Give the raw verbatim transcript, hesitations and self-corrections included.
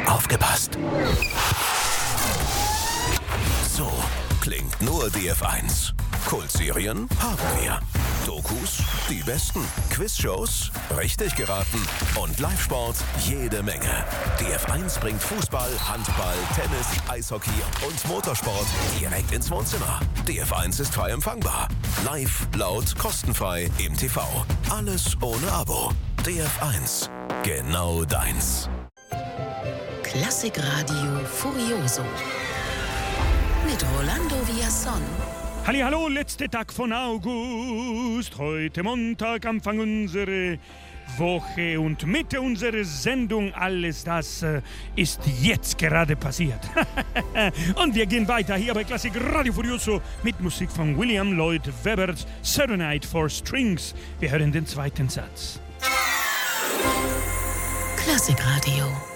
Aufgepasst! So klingt nur D F eins. Kultserien haben wir. Dokus, die besten. Quizshows, richtig geraten. Und Live-Sport, jede Menge. D F eins bringt Fußball, Handball, Tennis, Eishockey und Motorsport direkt ins Wohnzimmer. D F eins ist frei empfangbar. Live, laut, kostenfrei im T V. Alles ohne Abo. D F eins. Genau deins. Klassikradio Furioso. Mit Rolando Villazón. Hallihallo, letzter Tag von August. Heute Montag, Anfang unserer Woche und Mitte unserer Sendung. Alles das äh, ist jetzt gerade passiert. Und wir gehen weiter hier bei Klassik Radio Furioso mit Musik von William Lloyd Webbers Serenade for Strings. Wir hören den zweiten Satz. Klassikradio.